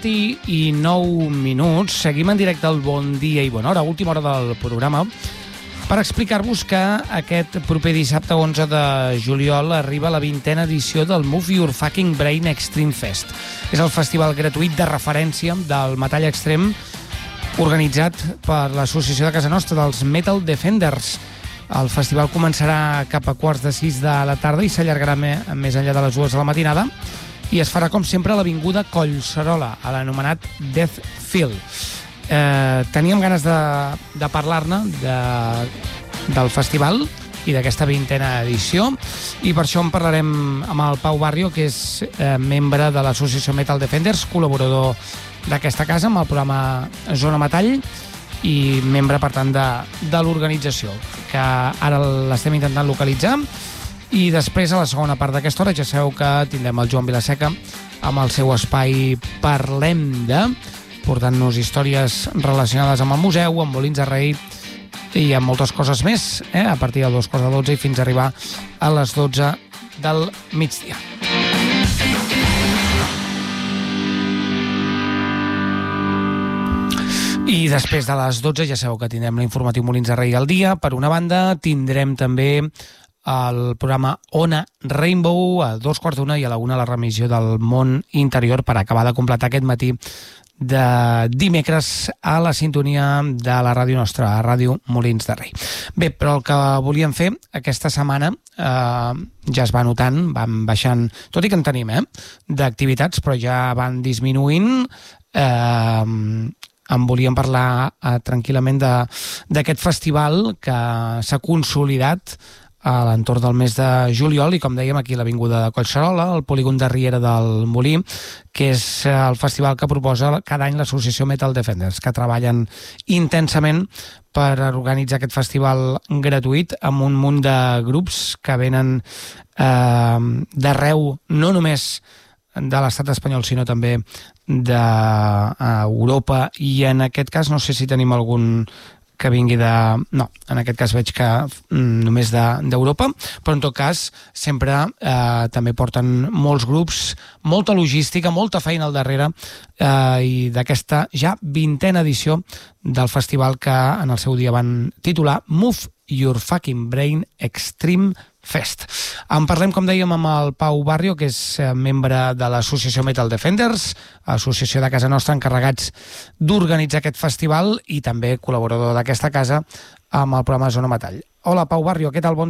I 9 minuts. Seguim en directe al Bon Dia i Bona Hora, última hora del programa, per explicar-vos que aquest proper dissabte 11 de juliol arriba la 20a edició del Move Your Fucking Brain Extreme Fest. És el festival gratuït de referència del metall extrem organitzat per l'associació de casa nostra dels Metal Defenders. El festival començarà cap a 5:45 de la tarda i s'allargarà més enllà de les 2 de la matinada i es farà, com sempre, a l'avinguda Collserola, a l'anomenat Death Field. Teníem ganes de parlar-ne del festival i d'aquesta 20a edició, i per això en parlarem amb el Pau Barrio, que és membre de l'associació Metal Defenders, col·laborador d'aquesta casa amb el programa Zona Metall i membre, per tant, de l'organització, que ara l'estem intentant localitzar. I després, a la segona part d'aquesta hora, ja sabeu que tindrem el Joan Vilaseca amb el seu espai Parlem de, portant-nos històries relacionades amb el museu, amb Molins de Rei i amb moltes coses més, a partir de 2:45 i fins a arribar a les 12 del migdia. I després de les 12 ja sabeu que tindrem l'informatiu Molins de Rei al dia. Per una banda, tindrem també el programa Ona Rainbow a 2:15 i a la 1 la remissió del món interior, per acabar de completar aquest matí de dimecres a la sintonia de la ràdio nostra, a Ràdio Molins de Rei. Bé, però el que volíem fer aquesta setmana ja es va notant, van baixant, tot i que en tenim d'activitats, però ja van disminuint. En volíem parlar tranquil·lament d'aquest festival que s'ha consolidat a l'entorn del mes de juliol i, com dèiem, aquí a l'avinguda de Collserola, al polígon de Riera del Molí, que és el festival que proposa cada any l'associació Metal Defenders, que treballen intensament per organitzar aquest festival gratuït amb un munt de grups que venen d'arreu, no només de l'estat espanyol, sinó també d'Europa, i en aquest cas no sé si tenim algun que vingui de... No, en aquest cas veig que només d'Europa, però en tot cas sempre també porten molts grups, molta logística, molta feina al darrere, i d'aquesta ja 20a edició del festival que en el seu dia van titular Move Your Fucking Brain Extreme Fest. En parlem, com dèiem, amb el Pau Barrio, que és membre de l'associació Metal Defenders, associació de casa nostra encarregats d'organitzar aquest festival i també col·laborador d'aquesta casa amb el programa Zona Metall. Hola, Pau Barrio, què tal? Bon